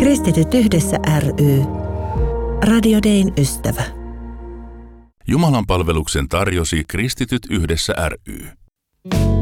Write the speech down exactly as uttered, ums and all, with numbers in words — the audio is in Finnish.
Kristityt yhdessä ry. Radio Dayn ystävä. Jumalanpalveluksen tarjosi Kristityt yhdessä ry.